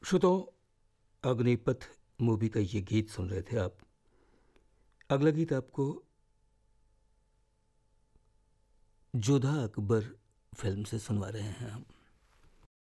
श्रोताओं, अग्निपथ मूवी का ये गीत सुन रहे थे आप। अगला गीत आपको जोधा अकबर फिल्म से सुनवा रहे हैं हम।